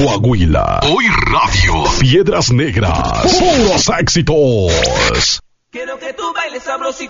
Coahuila. Hoy Radio. Piedras Negras. Puros éxitos. Quiero que tú bailes sabrosito.